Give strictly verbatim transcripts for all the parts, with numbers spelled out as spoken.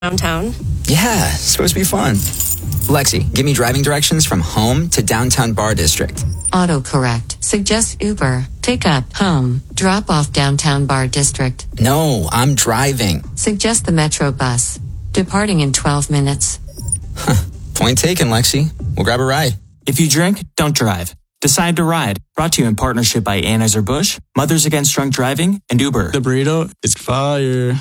downtown. Yeah, it's supposed to be fun. Lexi, give me driving directions from home to downtown Bar District. Autocorrect. Suggest Uber. Pick up, home. Drop off downtown Bar District. No, I'm driving. Suggest the Metro bus. Departing in twelve minutes. Huh. Point taken, Lexi. We'll grab a ride. If you drink, don't drive. Decide to ride. Brought to you in partnership by Anheuser-Busch, Mothers Against Drunk Driving, and Uber. The burrito is fire.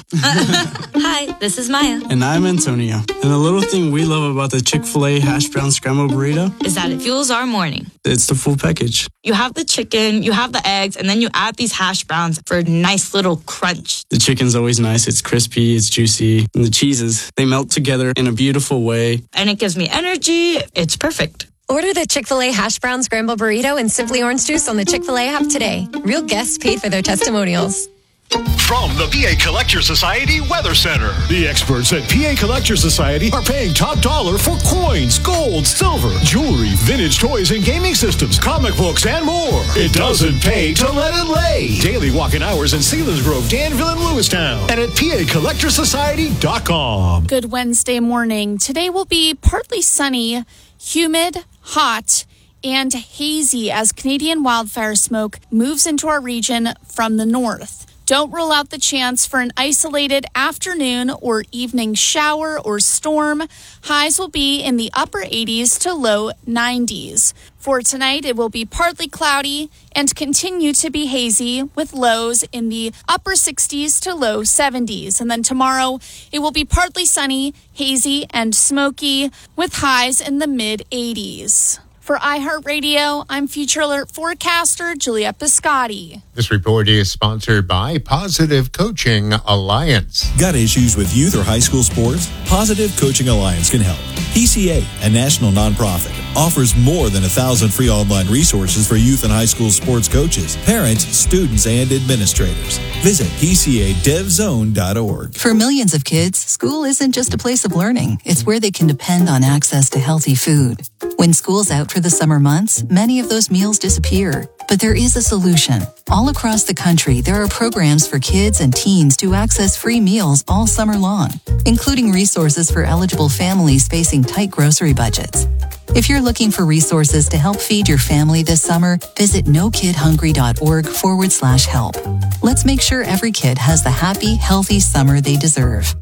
Hi, this is Maya. And I'm Antonio. And the little thing we love about the Chick-fil-A hash brown scrambled burrito is that it fuels our morning. It's the full package. You have the chicken, you have the eggs, and then you add these hash browns for a nice little crunch. The chicken's always nice. It's crispy, it's juicy. And the cheeses, they melt together in a beautiful way. And it gives me energy. It's perfect. Order the Chick-fil-A hash brown scramble burrito and Simply Orange Juice on the Chick-fil-A app today. Real guests paid for their testimonials. From the P A Collector Society Weather Center. The experts at P A Collector Society are paying top dollar for coins, gold, silver, jewelry, vintage toys and gaming systems, comic books, and more. It doesn't pay to let it lay. Daily walk-in hours in Selinsgrove, Danville, and Lewistown. And at P A Collector Society dot com. Good Wednesday morning. Today will be partly sunny, humid, hot, and hazy as Canadian wildfire smoke moves into our region from the north. Don't rule out the chance for an isolated afternoon or evening shower or storm. Highs will be in the upper eighties to low nineties. For tonight, it will be partly cloudy and continue to be hazy with lows in the upper sixties to low seventies. And then tomorrow, it will be partly sunny, hazy, and smoky with highs in the mid eighties. For iHeartRadio, I'm Future Alert forecaster Juliette Biscotti. This report is sponsored by Positive Coaching Alliance. Got issues with youth or high school sports? Positive Coaching Alliance can help. P C A, a national nonprofit, offers more than a thousand free online resources for youth and high school sports coaches, parents, students, and administrators. Visit P C A dev zone dot org. For millions of kids, school isn't just a place of learning. It's where they can depend on access to healthy food. When school's out for the summer months, many of those meals disappear. But there is a solution. All across the country, there are programs for kids and teens to access free meals all summer long, including resources for eligible families facing tight grocery budgets. If you're looking for resources to help feed your family this summer, visit nokidhungry.org forward slash help. Let's make sure every kid has the happy, healthy summer they deserve.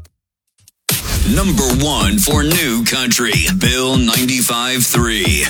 Number one for New Country, Bill ninety-five three.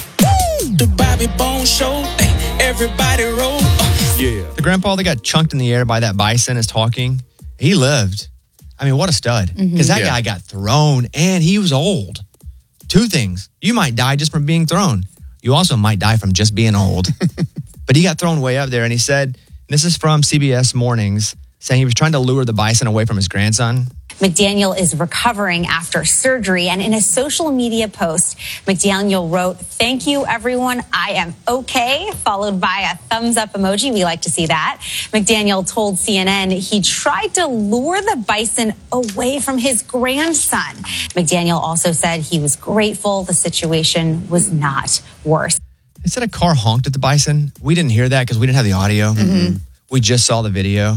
The Bobby Bone Show, everybody roll. Uh, yeah. The grandpa that got chunked in the air by that bison is talking. He lived. I mean, what a stud. Because mm-hmm. that yeah. guy got thrown and he was old. Two things. You might die just from being thrown. You also might die from just being old. But he got thrown way up there and he said, this is from C B S Mornings, saying he was trying to lure the bison away from his grandson. McDaniel is recovering after surgery, and in a social media post, McDaniel wrote, "Thank you, everyone. I am okay," followed by a thumbs up emoji. We like to see that. McDaniel told C N N he tried to lure the bison away from his grandson. McDaniel also said he was grateful the situation was not worse. They said a car honked at the bison. We didn't hear that because we didn't have the audio. Mm-hmm. We just saw the video.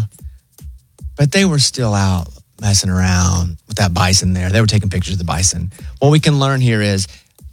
But they were still out messing around with that bison there. They were taking pictures of the bison. What we can learn here is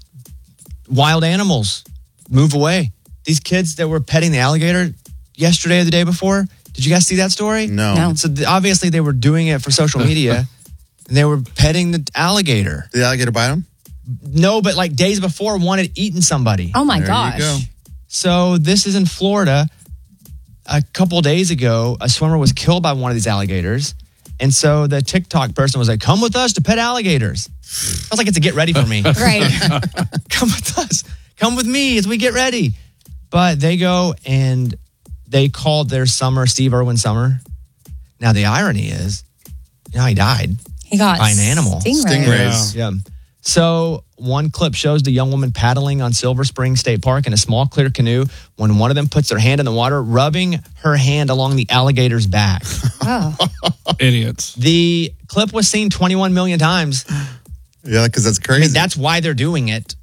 wild animals move away. These kids that were petting the alligator yesterday or the day before, did you guys see that story? No. no. So th- obviously they were doing it for social media and they were petting the alligator. Did the alligator bite them? No, but like days before one had eaten somebody. Oh my there gosh. You go. So this is in Florida. A couple days ago, a swimmer was killed by one of these alligators. And so the TikTok person was like, come with us to pet alligators. I was like, it's a get ready for me. Right. Come with us. Come with me as we get ready. But they go and they called their summer Steve Irwin Summer. Now, the irony is, you know, he died. He got by an animal. Stingrays. Stingrays. Yeah. So one clip shows the young woman paddling on Silver Spring State Park in a small clear canoe when one of them puts their hand in the water, rubbing her hand along the alligator's back. Oh. Idiots. The clip was seen twenty-one million times. Yeah, because that's crazy. I mean, that's why they're doing it.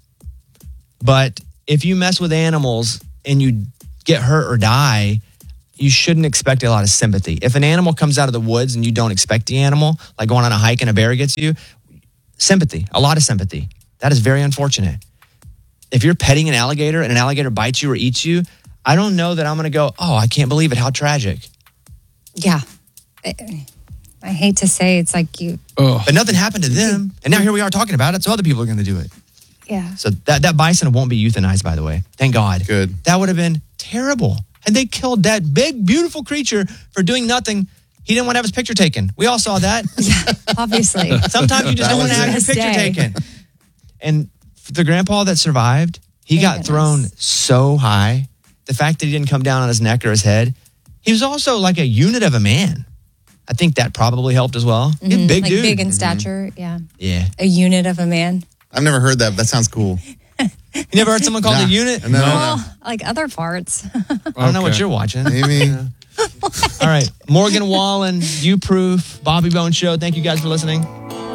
But if you mess with animals and you get hurt or die, you shouldn't expect a lot of sympathy. If an animal comes out of the woods and you don't expect the animal, like going on a hike and a bear gets you, sympathy, a lot of sympathy. That is very unfortunate. If you're petting an alligator and an alligator bites you or eats you, I don't know that I'm going to go, oh, I can't believe it. How tragic. Yeah. I, I hate to say it's like you. But nothing happened to them. And now here we are talking about it, so other people are going to do it. Yeah. So that, that bison won't be euthanized, by the way. Thank God. Good. That would have been terrible. And they killed that big, beautiful creature for doing nothing. He didn't want to have his picture taken. We all saw that. Yeah, obviously. Sometimes you just don't want to have your picture Day. taken. And the grandpa that survived, he Thank got goodness. thrown so high. The fact that he didn't come down on his neck or his head, he was also like a unit of a man. I think that probably helped as well. He's a Mhm. big like dude. big in stature. Yeah. Yeah. A unit of a man. I've never heard that, but that sounds cool. You never heard someone called Nah. a unit? No, no, no. Well, like other parts. I don't know what you're watching. Amy. All right. Morgan Wallen, You Proof, Bobby Bone Show. Thank you guys for listening.